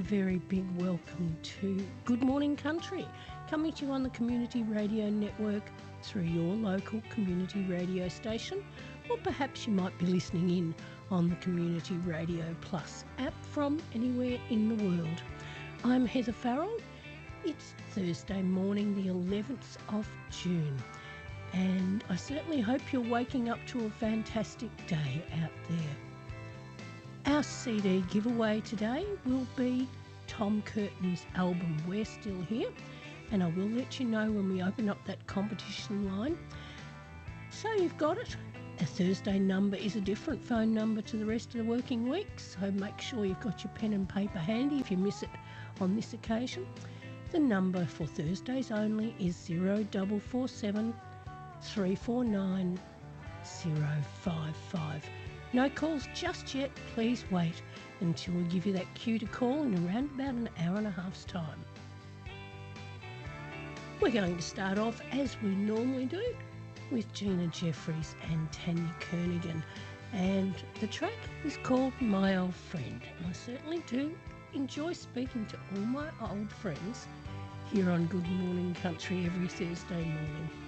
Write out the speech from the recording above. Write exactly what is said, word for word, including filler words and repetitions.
very big welcome to Good Morning Country, coming to you on the Community Radio Network through your local community radio station, or perhaps you might be listening in on the Community Radio Plus app from anywhere in the world. I'm Heather Farrell. It's Thursday morning, the eleventh of June, and I certainly hope you're waking up to a fantastic day out there. Our C D giveaway today will be Tom Curtin's album We're Still Here, and I will let you know when we open up that competition line. So you've got it. A Thursday number is a different phone number to the rest of the working week, so make sure you've got your pen and paper handy if you miss it on this occasion. The number for Thursdays only is zero four four seven, three four nine, zero five five. No calls just yet. Please wait until we give you that cue to call in around about an hour and a half's time. We're going to start off, as we normally do, with Gina Jeffries and Tanya Kernaghan. And the track is called My Old Friend. And I certainly do enjoy speaking to all my old friends here on Good Morning Country every Thursday morning.